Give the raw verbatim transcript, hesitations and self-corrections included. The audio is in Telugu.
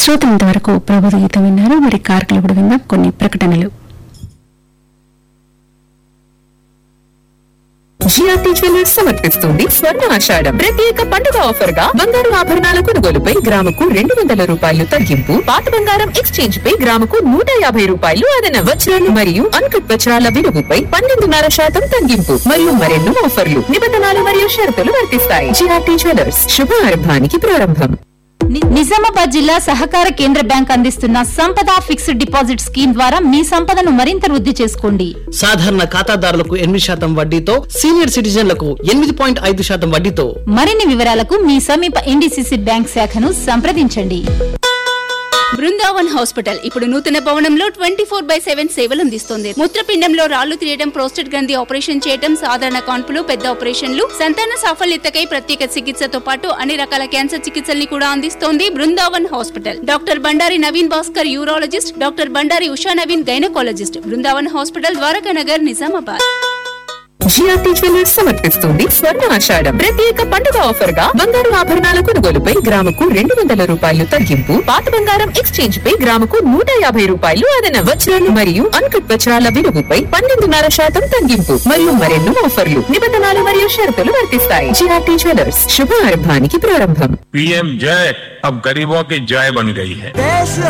శ్రోతలు ఇంతవరకు ప్రబోధ గీతం విన్నారు. మరి కార్యక్రమం కూడా విందాం కొన్ని ప్రకటనలు. జిఆర్టీ జ్యువెలర్స్ సమర్పిస్తుంది స్వర్ణ ఆషాఢం ప్రత్యేక పండుగ ఆఫర్ గా బంగారు ఆభరణాల కొనుగోలుపై గ్రాముకు రెండు వందల రూపాయలు తగ్గింపు, పాత బంగారం ఎక్స్చేంజ్ పై గ్రాముకు నూట యాభై రూపాయలు అదన, వజ్రాలు మరియు అన్కట్ వజ్రాల విలువపై పన్నెండున్నర శాతం తగ్గింపు మరియు మరెన్నో ఆఫర్లు, నిబంధనలు మరియు షరతులు వర్తిస్తాయి. జిఆర్టీ జ్యువెలర్స్ శుభారంభానికి ప్రారంభం. నిజామాబాద్ జిల్లా సహకార కేంద్ర బ్యాంక్ అందిస్తున్న సంపద ఫిక్స్డ్ డిపాజిట్ స్కీమ్ ద్వారా మీ సంపదను మరింత వృద్ధి చేసుకోండి. సాధారణ ఖాతాదారులకు ఎనిమిది శాతం వడ్డీతో, సీనియర్ సిటిజన్లకు ఎనిమిది పాయింట్ ఐదు శాతం వడ్డీతో. మరిన్ని వివరాలకు మీ సమీప ఎన్డీసీసీ బ్యాంక్ శాఖను సంప్రదించండి. బృందావన్ హాస్పిటల్ ఇప్పుడు నూతన భవనంలో ట్వంటీ ఫోర్ బై సెవెన్ సేవలు అందిస్తుంది. మూత్రపిండంలో రాళ్లు తీయడం, ప్రోస్టేట్ గ్రంథి ఆపరేషన్ చేయడం, సాధారణ కాన్పులు, పెద్ద ఆపరేషన్లు, సంతాన సాఫల్యతకై ప్రత్యేక చికిత్సతో పాటు అన్ని రకాల క్యాన్సర్ చికిత్సల్ని కూడా అందిస్తోంది Brindavan hospital. Doctor Bandari Naveen Bhaskar urologist, doctor Bandari Usha Naveen gynaecologist. Brindavan hospital, Dwaraka Nagar, Nizamabad. GRT jewellers సమర్పిస్తుంది స్వర్ణ ఆషాఢం ప్రత్యేక పండుగ ఆఫర్ గా బంగారు ఆభరణాల కొనుగోలుపై గ్రాముకు రెండు వందల రూపాయలు తగ్గింపు, పాత బంగారం ఎక్స్చేంజ్ పై గ్రాముకు నూట యాభై రూపాయలు అదన, వజ్రాలు మరియు అన్కట్ వజ్రాల విలువపై పన్నెండున్నర శాతం తగ్గింపు మరియు మరెన్నో ఆఫర్లు, నిబంధనలు మరియు షరతులు వర్తిస్తాయి. జిఆర్టీ జ్యువెలర్స్ శుభారంభానికి ప్రారంభం. पीएम जय अब गरीबों की जय बन गई है.